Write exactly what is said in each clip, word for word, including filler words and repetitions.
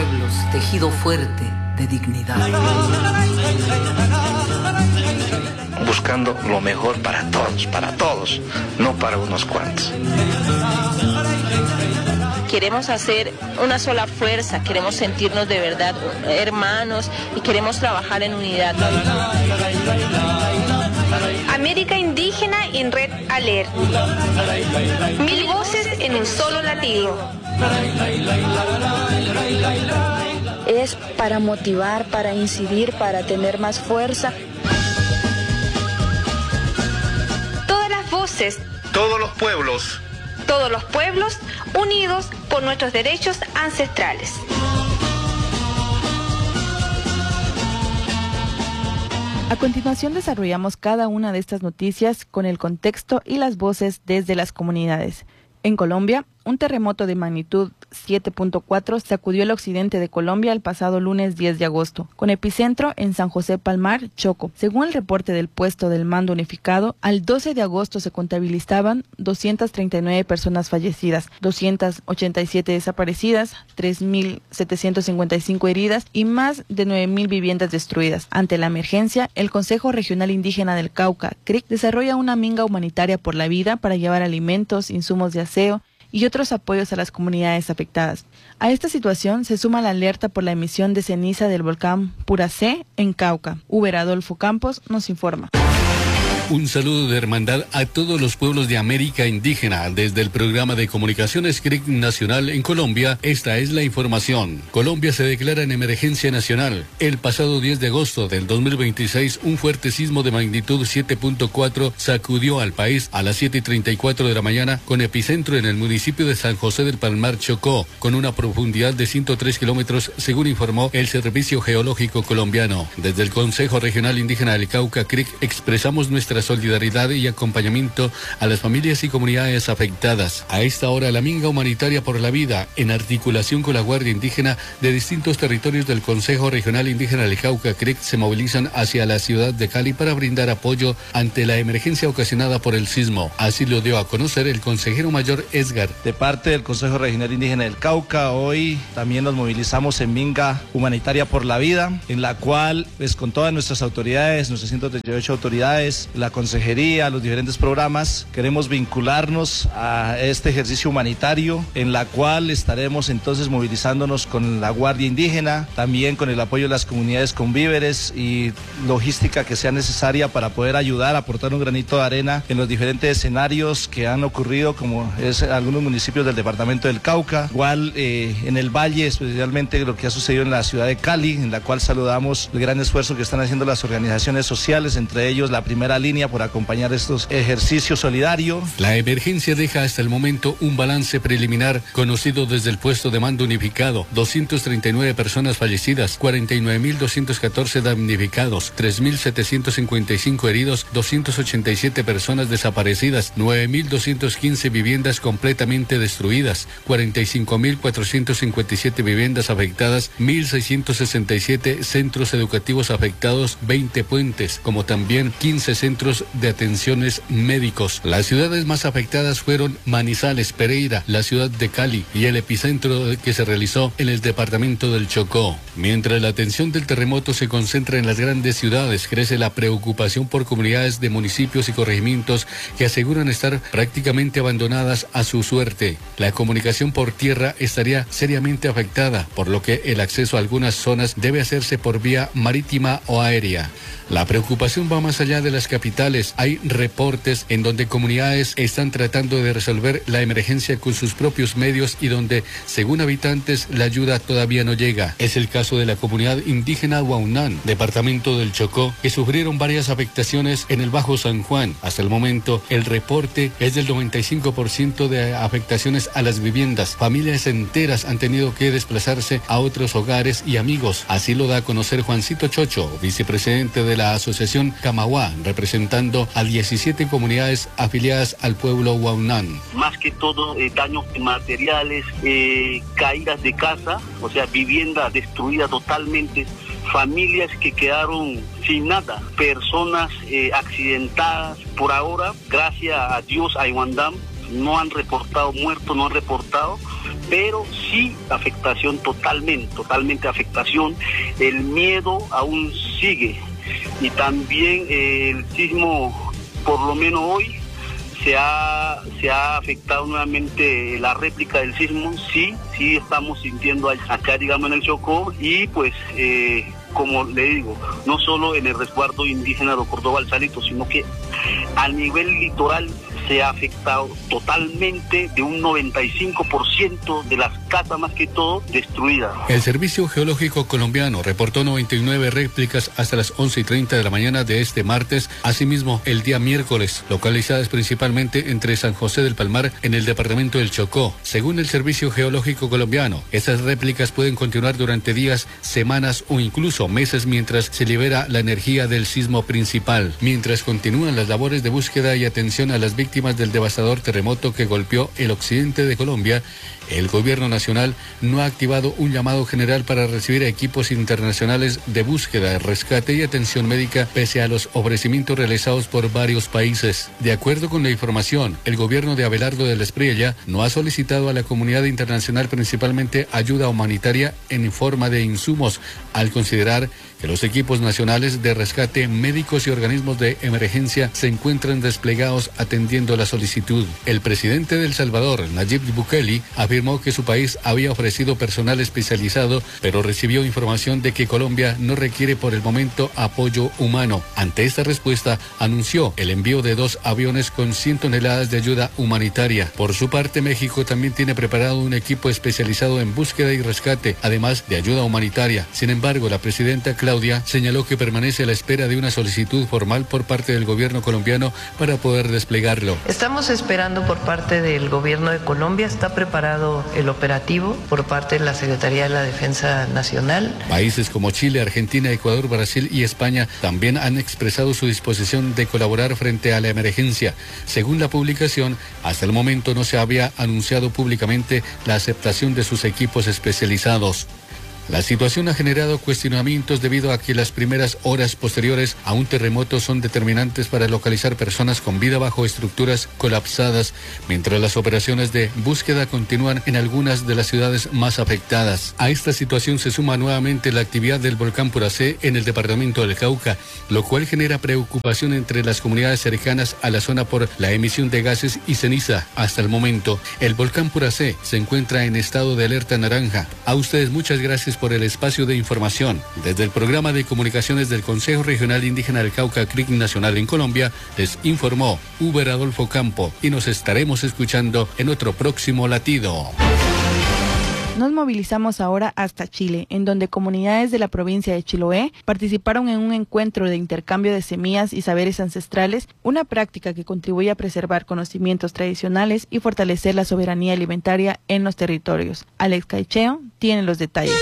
pueblos, tejido fuerte de dignidad. Buscando lo mejor para todos, para todos, no para unos cuantos. Queremos hacer una sola fuerza, queremos sentirnos de verdad hermanos y queremos trabajar en unidad. América Indígena en Red Alert. Mil voces en un solo latido. Es para motivar, para incidir, para tener más fuerza. Todas las voces. Todos los pueblos. Todos los pueblos unidos por nuestros derechos ancestrales. A continuación desarrollamos cada una de estas noticias con el contexto y las voces desde las comunidades. En Colombia, un terremoto de magnitud siete punto cuatro sacudió el occidente de Colombia el pasado lunes diez de agosto, con epicentro en San José Palmar, Chocó. Según el reporte del puesto del Mando Unificado, al doce de agosto se contabilizaban doscientas treinta y nueve personas fallecidas, doscientas ochenta y siete desaparecidas, tres mil setecientas cincuenta y cinco heridas y más de nueve mil viviendas destruidas. Ante la emergencia, el Consejo Regional Indígena del Cauca, C R I C, desarrolla una minga humanitaria por la vida para llevar alimentos, insumos de aseo y otros apoyos a las comunidades afectadas. A esta situación se suma la alerta por la emisión de ceniza del volcán Puracé en Cauca. Uber Adolfo Campos nos informa. Un saludo de hermandad a todos los pueblos de América Indígena. Desde el programa de comunicaciones C R I C Nacional en Colombia, esta es la información. Colombia se declara en emergencia nacional. El pasado diez de agosto del dos mil veintiséis, un fuerte sismo de magnitud siete punto cuatro sacudió al país a las siete y treinta y cuatro de la mañana, con epicentro en el municipio de San José del Palmar, Chocó, con una profundidad de ciento tres kilómetros, según informó el Servicio Geológico Colombiano. Desde el Consejo Regional Indígena del Cauca, C R I C, expresamos nuestra solidaridad y acompañamiento a las familias y comunidades afectadas. A esta hora, la minga humanitaria por la vida, en articulación con la Guardia Indígena de distintos territorios del Consejo Regional Indígena del Cauca, C R I C, se movilizan hacia la ciudad de Cali para brindar apoyo ante la emergencia ocasionada por el sismo. Así lo dio a conocer el consejero mayor Esgar. De parte del Consejo Regional Indígena del Cauca, hoy también nos movilizamos en minga humanitaria por la vida, en la cual, pues con todas nuestras autoridades, nuestras ciento treinta y ocho autoridades, la consejería, los diferentes programas, queremos vincularnos a este ejercicio humanitario, en la cual estaremos entonces movilizándonos con la Guardia Indígena, también con el apoyo de las comunidades con víveres y logística que sea necesaria para poder ayudar, aportar un granito de arena en los diferentes escenarios que han ocurrido, como es en algunos municipios del departamento del Cauca, igual eh, en el Valle, especialmente lo que ha sucedido en la ciudad de Cali, en la cual saludamos el gran esfuerzo que están haciendo las organizaciones sociales, entre ellos la Primera Línea, por acompañar estos ejercicios solidarios. La emergencia deja hasta el momento un balance preliminar conocido desde el puesto de mando unificado: doscientas treinta y nueve personas fallecidas, cuarenta y nueve mil doscientos catorce damnificados, tres mil setecientos cincuenta y cinco heridos, doscientas ochenta y siete personas desaparecidas, nueve mil doscientas quince viviendas completamente destruidas, cuarenta y cinco mil cuatrocientas cincuenta y siete viviendas afectadas, mil seiscientos sesenta y siete centros educativos afectados, veinte puentes, como también quince centros de atenciones médicos. Las ciudades más afectadas fueron Manizales, Pereira, la ciudad de Cali y el epicentro que se realizó en el departamento del Chocó. Mientras la atención del terremoto se concentra en las grandes ciudades, crece la preocupación por comunidades de municipios y corregimientos que aseguran estar prácticamente abandonadas a su suerte. La comunicación por tierra estaría seriamente afectada, por lo que el acceso a algunas zonas debe hacerse por vía marítima o aérea. La preocupación va más allá de las capitales. Hay reportes en donde comunidades están tratando de resolver la emergencia con sus propios medios y donde, según habitantes, la ayuda todavía no llega. Es el caso de la comunidad indígena Huaunán, departamento del Chocó, que sufrieron varias afectaciones en el Bajo San Juan. Hasta el momento, el reporte es del noventa y cinco por ciento de afectaciones a las viviendas. Familias enteras han tenido que desplazarse a otros hogares y amigos. Así lo da a conocer Juancito Chocho, vicepresidente de la la Asociación Camagüá, representando a diecisiete comunidades afiliadas al pueblo Huaunán. Más que todo eh, daños materiales, eh, caídas de casa, o sea, vivienda destruida totalmente, familias que quedaron sin nada, personas eh, accidentadas. Por ahora, gracias a Dios, a Iwandam, no han reportado muertos, no han reportado. pero sí afectación totalmente, totalmente afectación. El miedo aún sigue y también eh, el sismo, por lo menos hoy, se ha, se ha afectado nuevamente la réplica del sismo. Sí, sí estamos sintiendo acá, digamos, en el Chocó, y pues, eh, como le digo, no solo en el resguardo indígena de Córdoba Salito, sino que a nivel litoral se ha afectado totalmente, de un noventa y cinco por ciento de las casas más que todo destruidas. El Servicio Geológico Colombiano reportó noventa y nueve réplicas hasta las once y treinta de la mañana de este martes, asimismo el día miércoles, localizadas principalmente entre San José del Palmar en el departamento del Chocó. Según el Servicio Geológico Colombiano, estas réplicas pueden continuar durante días, semanas o incluso meses mientras se libera la energía del sismo principal. Mientras continúan las labores de búsqueda y atención a las víctimas del devastador terremoto que golpeó el occidente de Colombia, el gobierno nacional no ha activado un llamado general para recibir equipos internacionales de búsqueda, rescate y atención médica, pese a los ofrecimientos realizados por varios países. De acuerdo con la información, el gobierno de Abelardo del Espriella no ha solicitado a la comunidad internacional principalmente ayuda humanitaria en forma de insumos, al considerar que los equipos nacionales de rescate, médicos y organismos de emergencia se encuentran desplegados atendiendo la solicitud. El presidente de El Salvador, Nayib Bukele, afirmó que su país había ofrecido personal especializado, pero recibió información de que Colombia no requiere por el momento apoyo humano. Ante esta respuesta, anunció el envío de dos aviones con cien toneladas de ayuda humanitaria. Por su parte, México también tiene preparado un equipo especializado en búsqueda y rescate, además de ayuda humanitaria. Sin embargo, la presidenta Claudia señaló que permanece a la espera de una solicitud formal por parte del gobierno colombiano para poder desplegarlo. Estamos esperando por parte del gobierno de Colombia, está preparado el operativo por parte de la Secretaría de la Defensa Nacional. Países como Chile, Argentina, Ecuador, Brasil y España también han expresado su disposición de colaborar frente a la emergencia. Según la publicación, hasta el momento no se había anunciado públicamente la aceptación de sus equipos especializados. La situación ha generado cuestionamientos debido a que las primeras horas posteriores a un terremoto son determinantes para localizar personas con vida bajo estructuras colapsadas, mientras las operaciones de búsqueda continúan en algunas de las ciudades más afectadas. A esta situación se suma nuevamente la actividad del volcán Puracé en el departamento del Cauca, lo cual genera preocupación entre las comunidades cercanas a la zona por la emisión de gases y ceniza. Hasta el momento, el volcán Puracé se encuentra en estado de alerta naranja. A ustedes muchas gracias por el espacio de información. Desde el programa de comunicaciones del Consejo Regional Indígena del Cauca, C R I C Nacional en Colombia, les informó Uber Adolfo Campo, y nos estaremos escuchando en otro próximo latido. Nos movilizamos ahora hasta Chile, en donde comunidades de la provincia de Chiloé participaron en un encuentro de intercambio de semillas y saberes ancestrales, una práctica que contribuye a preservar conocimientos tradicionales y fortalecer la soberanía alimentaria en los territorios. Alex Caicheo tiene los detalles.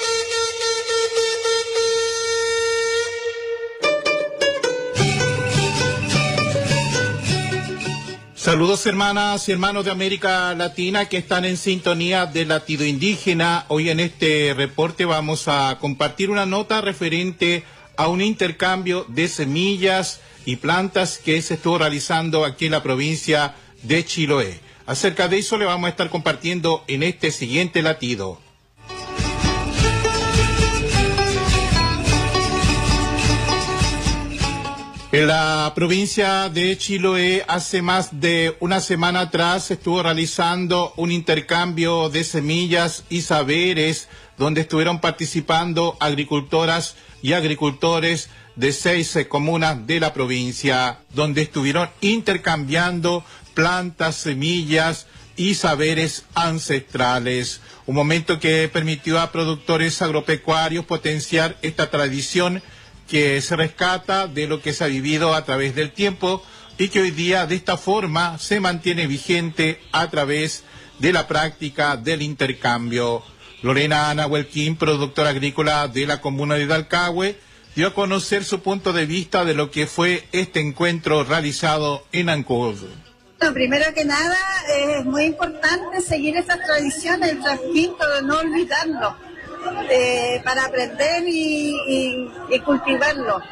Saludos hermanas y hermanos de América Latina que están en sintonía de Latido Indígena. Hoy en este reporte vamos a compartir una nota referente a un intercambio de semillas y plantas que se estuvo realizando aquí en la provincia de Chiloé. Acerca de eso le vamos a estar compartiendo en este siguiente latido. En la provincia de Chiloé, hace más de una semana atrás, se estuvo realizando un intercambio de semillas y saberes, donde estuvieron participando agricultoras y agricultores de seis comunas de la provincia, donde estuvieron intercambiando plantas, semillas y saberes ancestrales. Un momento que permitió a productores agropecuarios potenciar esta tradición que se rescata de lo que se ha vivido a través del tiempo y que hoy día de esta forma se mantiene vigente a través de la práctica del intercambio. Lorena Nahuelquín, productora agrícola de la comuna de Dalcahue, dio a conocer su punto de vista de lo que fue este encuentro realizado en Ancud. Bueno, primero que nada es muy importante seguir esas tradiciones, el transmito, de no olvidarlo. Eh, para aprender y, y, y cultivarlo,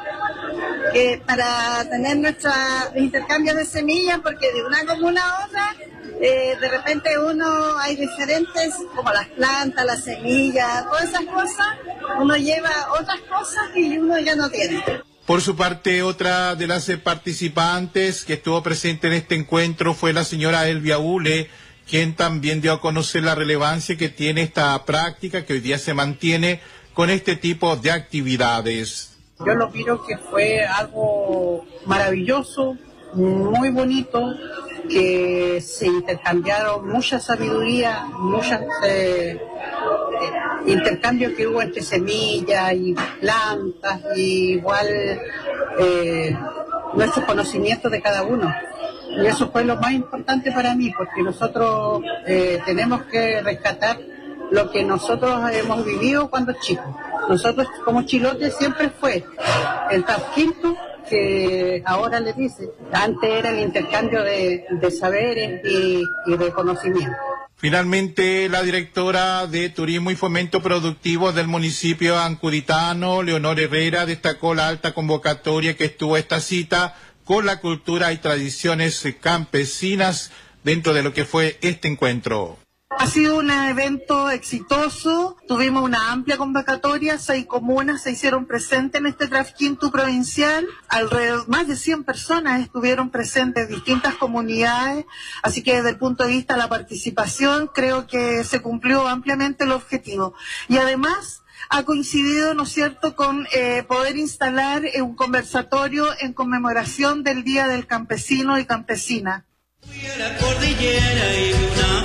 que para tener nuestro intercambio de semillas, porque de una comuna a otra eh, de repente uno, hay diferentes, como las plantas, las semillas, todas esas cosas, uno lleva otras cosas y uno ya no tiene. Por su parte, otra de las participantes que estuvo presente en este encuentro fue la señora Elvia Ule, quien también dio a conocer la relevancia que tiene esta práctica que hoy día se mantiene con este tipo de actividades. Yo lo miro que fue algo maravilloso, muy bonito, que se intercambiaron mucha sabiduría, muchos eh, eh, intercambios que hubo entre semillas y plantas, y igual eh, nuestros conocimientos de cada uno. Y eso fue lo más importante para mí, porque nosotros eh, tenemos que rescatar lo que nosotros hemos vivido cuando chicos. Nosotros como chilotes siempre fue el Trasquinto, que ahora le dice, antes era el intercambio de, de saberes y, y de conocimiento. Finalmente, la directora de Turismo y Fomento Productivo del municipio ancuritano, Leonor Herrera, destacó la alta convocatoria que estuvo esta cita con la cultura y tradiciones campesinas dentro de lo que fue este encuentro. Ha sido un evento exitoso, tuvimos una amplia convocatoria, seis comunas se hicieron presentes en este Trasquinto provincial, alrededor, más de cien personas estuvieron presentes en distintas comunidades, así que desde el punto de vista de la participación creo que se cumplió ampliamente el objetivo. Y además ha coincidido, ¿no es cierto?, con eh, poder instalar eh, un conversatorio en conmemoración del Día del Campesino y Campesina. Fui a la cordillera y vi una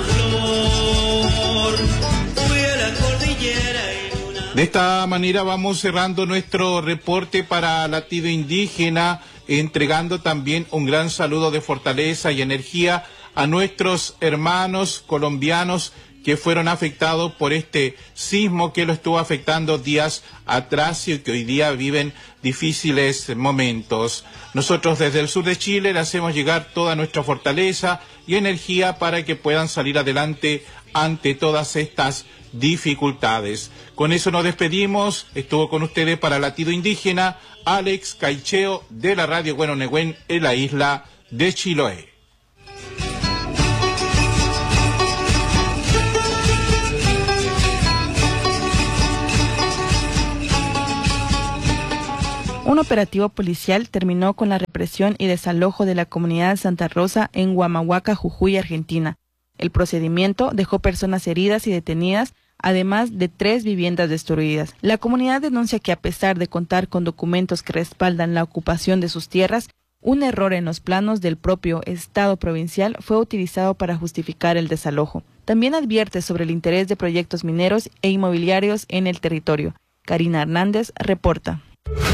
flor, fui a la cordillera y vi una... De esta manera vamos cerrando nuestro reporte para Latido Indígena, entregando también un gran saludo de fortaleza y energía a nuestros hermanos colombianos que fueron afectados por este sismo que lo estuvo afectando días atrás y que hoy día viven difíciles momentos. Nosotros desde el sur de Chile le hacemos llegar toda nuestra fortaleza y energía para que puedan salir adelante ante todas estas dificultades. Con eso nos despedimos. Estuvo con ustedes para Latido Indígena Alex Caicheo de la Radio Huehuenehuen en la isla de Chiloé. Un operativo policial terminó con la represión y desalojo de la comunidad Santa Rosa en Huamahuaca, Jujuy, Argentina. El procedimiento dejó personas heridas y detenidas, además de tres viviendas destruidas. La comunidad denuncia que a pesar de contar con documentos que respaldan la ocupación de sus tierras, un error en los planos del propio Estado provincial fue utilizado para justificar el desalojo. También advierte sobre el interés de proyectos mineros e inmobiliarios en el territorio. Karina Hernández reporta.